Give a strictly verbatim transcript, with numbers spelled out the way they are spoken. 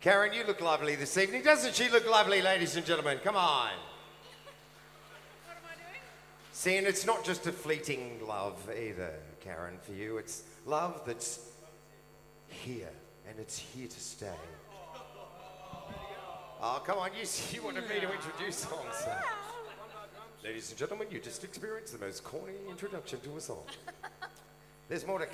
Karen, you look lovely this evening. Doesn't she look lovely, ladies and gentlemen? Come on. What am I doing? See, and it's not just a fleeting love either, Karen, for you. It's love that's here, and it's here to stay. Oh, come on, you, you wanted me to introduce songs. So. Ladies and gentlemen, you just experienced the most corny introduction to a song. There's more to